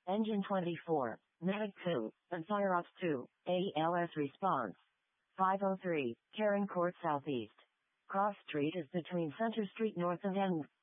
Engine 24, Medic 2, and FireOps 2, ALS response. 503, Caring Court Southeast. Cross Street is between Center Street North and N.